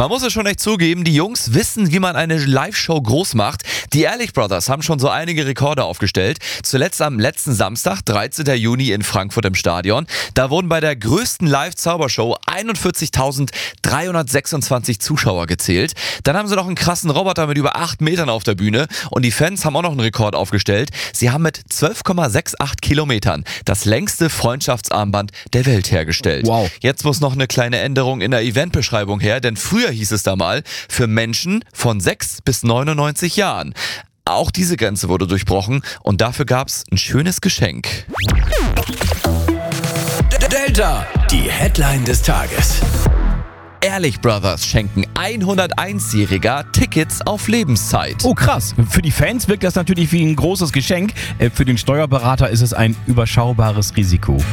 Man muss es schon echt zugeben, die Jungs wissen, wie man eine Live-Show groß macht. Die Ehrlich Brothers haben schon so einige Rekorde aufgestellt. Zuletzt am letzten Samstag, 13. Juni in Frankfurt im Stadion. Da wurden bei der größten Live-Zaubershow 41.326 Zuschauer gezählt. Dann haben sie noch einen krassen Roboter mit über 8 Metern auf der Bühne. Und die Fans haben auch noch einen Rekord aufgestellt. Sie haben mit 12,68 Kilometern das längste Freundschaftsarmband der Welt hergestellt. Wow. Jetzt muss noch eine kleine Änderung in der Eventbeschreibung her, denn früher hieß es da mal für Menschen von 6 bis 99 Jahren. Auch diese Grenze wurde durchbrochen und dafür gab's ein schönes Geschenk. Delta, die Headline des Tages. Ehrlich Brothers schenken 101-Jähriger Tickets auf Lebenszeit. Oh krass, für die Fans wirkt das natürlich wie ein großes Geschenk. Für den Steuerberater ist es ein überschaubares Risiko.